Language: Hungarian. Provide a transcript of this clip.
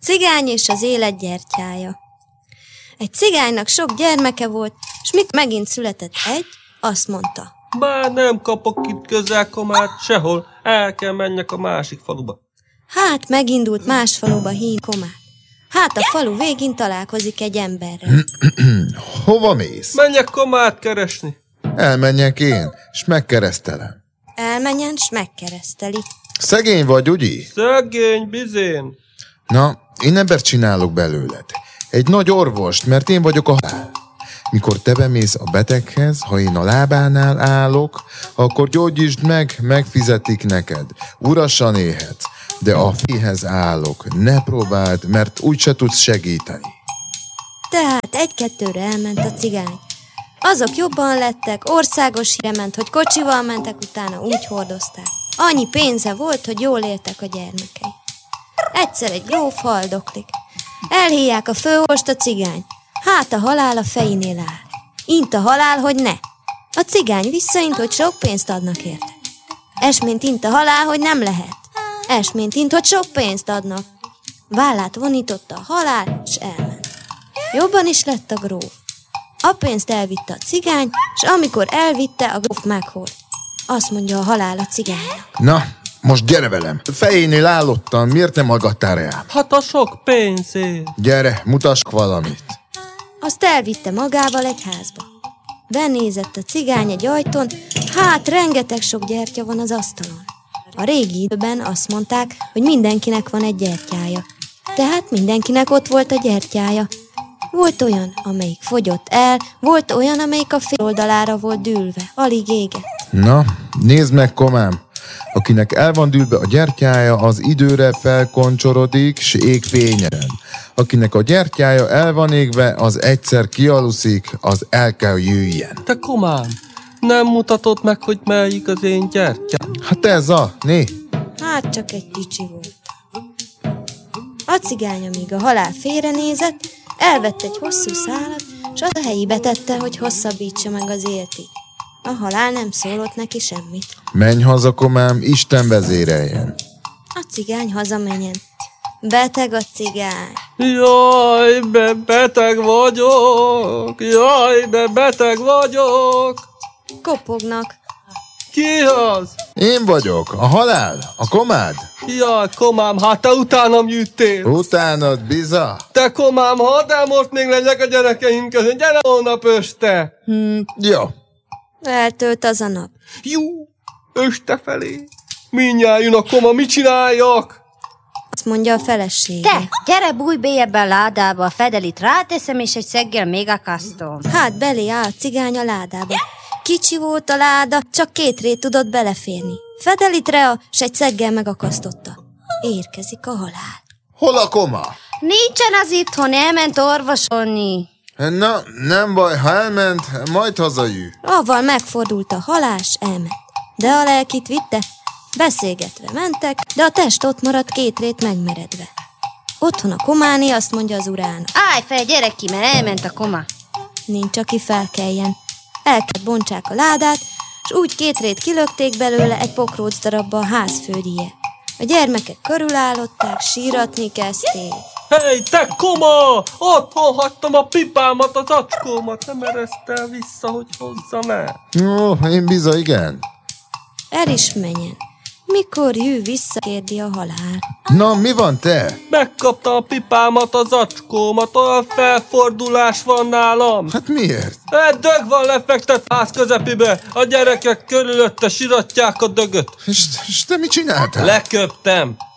Cigány és az élet gyertyája. Egy cigánynak sok gyermeke volt, s mikor megint született egy, azt mondta: Bár nem kapok itt közel komát sehol, el kell menjek a másik faluba. Hát megindult más faluba hín komát. Hát a falu végén találkozik egy emberrel. Hova mész? Menjek komát keresni. Elmenjek én, s megkeresztelem. Elmenjen, s megkereszteli. Szegény vagy, ugye? Szegény, bizén. Na, én embert csinálok belőled. Egy nagy orvost, mert én vagyok a halál. Mikor te bemész a beteghez, ha én a lábánál állok, akkor gyógyítsd meg, megfizetik neked. Urasan élhetsz, de a féhez állok. Ne próbáld, mert úgyse tudsz segíteni. Tehát egy-kettőre elment a cigány. Azok jobban lettek, országos híre ment, hogy kocsival mentek, utána úgy hordozták. Annyi pénze volt, hogy jól éltek a gyermekei. Egyszer egy gróf haldoklik. Elhívják a főorvost, a cigány. Hát a halál a fejénél áll. Int a halál, hogy ne. A cigány visszaint, hogy sok pénzt adnak érte. Esmént int a halál, hogy nem lehet. Esmént int, hogy sok pénzt adnak. Vállát vonította a halál, s elment. Jobban is lett a gróf. A pénzt elvitte a cigány, s amikor elvitte, a gróf meghalt. Azt mondja a halál a cigánynak: Na, most gyere velem. Fejénél állottam, miért nem hallgattál rám? Hát a sok pénzért. Gyere, mutass valamit. Azt elvitte magával egy házba. Benézett a cigány egy ajtón, hát rengeteg sok gyertya van az asztalon. A régi időben azt mondták, hogy mindenkinek van egy gyertyája. Tehát mindenkinek ott volt a gyertyája. Volt olyan, amelyik fogyott el, volt olyan, amelyik a fél oldalára volt dűlve, alig égett. Na, nézd meg, komám. Akinek el van dűlve a gyertyája, az időre felkoncsorodik, s ég fényen. Akinek a gyertyája el van égve, az egyszer kialuszik, az el kell jöjjen. Te komám, nem mutatod meg, hogy melyik az én gyertyám? Hát ez a, né? Hát csak egy kicsi volt. A cigány, amíg a halál félrenézett, elvett egy hosszú szálat, s az a helyébe tette, hogy hosszabbítsa meg az életét. A halál nem szólott neki semmit. Menj haza, komám, Isten vezéreljen. A cigány hazamenjen. Beteg a cigány. Jaj, beteg vagyok! Jaj, beteg vagyok! Kopognak. Ki az? Én vagyok, a halál, a komád. Jaj, komám, hát te utánam jöttél. Utánad, biza. Te komám, hadd el most még legyek a gyerekeim között. Gyere holnap este. Jó. Eltölt az a nap. Jó, este felé. Mindjárt jön a koma, mit csináljak? Azt mondja a felesége. Te, gyere, bújj be ebbe a ládába, a fedelit ráteszem, és egy szeggel még akasztom. Hát belé áll a cigány a ládába. Kicsi volt a láda, csak 2 rét tudott beleférni. Fedelitre s egy szeggel megakasztotta. Érkezik a halál. Hol a koma? Nincsen az itthon, elment orvosolni. Na, nem baj, ha elment, majd hazajű. Avval megfordult a halál, s elment. De a lelkit vitte. Beszélgetve mentek, de a test ott maradt 2 rét megmeredve. Otthon a kománé azt mondja az urának: Állj fel, gyere ki, mert elment a koma. Nincs, aki felkeljen. Elkelt bontsák a ládát, s úgy 2 rét kilökték belőle egy pokróc darabba a ház fődije. A gyermekek körülállották, síratni kezdték. Hey, te koma! Otthon hagytam a pipámat, az acskómat. Nem eresztel vissza, hogy hozzam el. Ó, én biza, igen. El is menjen. Mikor jő vissza, kérdi a halál. Na, mi van te? Megkaptam a pipámat, az acskómat, olyan felfordulás van nálam. Hát miért? Egy dög van lefektet ház közepébe, a gyerekek körülötte siratják a dögöt. És te mit csináltál? Leköptem.